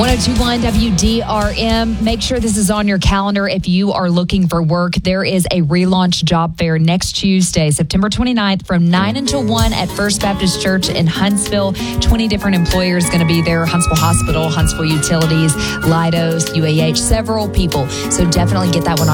1021 WDRM. Make sure this is on your calendar if you are looking for work. There is a relaunch job fair next Tuesday, September 29th from 9 until 1 at First Baptist Church in Huntsville. 20 different employers going to be there. Huntsville Hospital, Huntsville Utilities, Leidos, UAH, several people. So definitely get that one on